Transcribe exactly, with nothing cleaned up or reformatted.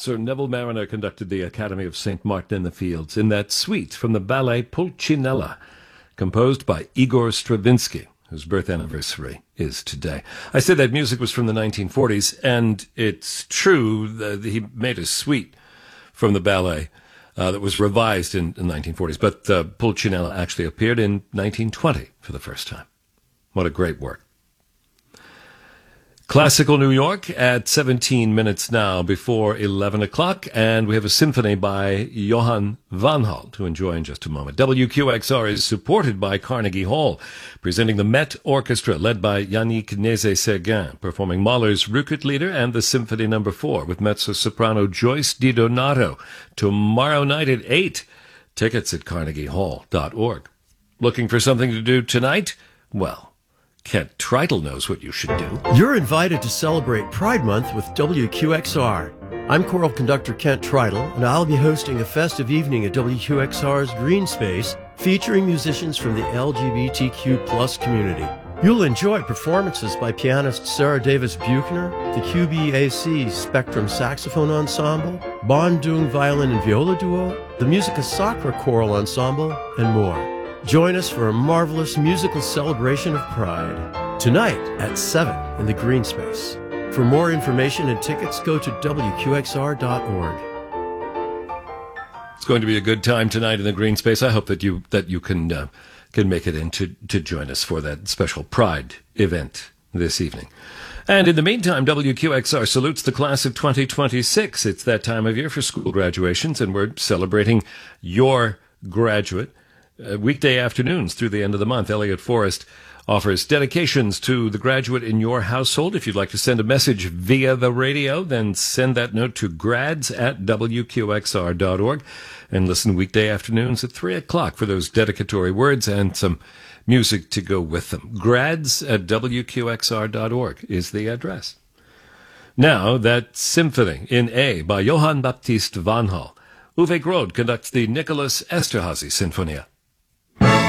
Sir Neville Marriner conducted the Academy of Saint Martin in the Fields in that suite from the ballet Pulcinella, composed by Igor Stravinsky, whose birth anniversary is today. I said that music was from the nineteen forties, and it's true that he made a suite from the ballet uh, that was revised in the nineteen forties, but uh, Pulcinella actually appeared in nineteen twenty for the first time. What a great work. Classical New York at seventeen minutes now before eleven o'clock, and we have a symphony by Johann Vanhal to enjoy in just a moment. W Q X R is supported by Carnegie Hall, presenting the Met Orchestra, led by Yannick Nézet-Séguin, performing Mahler's Rückert-Lieder and the Symphony Number four with mezzo-soprano Joyce DiDonato tomorrow night at eight. Tickets at carnegie hall dot org. Looking for something to do tonight? Well, Kent Tritle knows what you should do. You're invited to celebrate Pride Month with W Q X R. I'm choral conductor Kent Tritle, and I'll be hosting a festive evening at W Q X R's Green Space featuring musicians from the L G B T Q plus community. You'll enjoy performances by pianist Sarah Davis Buchner, the Q B A C Spectrum Saxophone Ensemble, Bandung Violin and Viola Duo, the Musica Sacra Choral Ensemble, and more. Join us for a marvelous musical celebration of Pride, tonight at seven in the Green Space. For more information and tickets, go to W Q X R dot org. It's going to be a good time tonight in the Green Space. I hope that you that you can uh, can make it in to, to join us for that special Pride event this evening. And in the meantime, W Q X R salutes the class of twenty twenty-six. It's that time of year for school graduations, and we're celebrating your graduate Uh, weekday afternoons through the end of the month. Elliot Forrest offers dedications to the graduate in your household. If you'd like to send a message via the radio, then send that note to grads at W Q X R dot org and listen weekday afternoons at three o'clock for those dedicatory words and some music to go with them. Grads at W Q X R dot org is the address. Now, that symphony in A by Johann Baptist Vanhal. Uwe Grode conducts the Nicholas Esterhazy Sinfonia.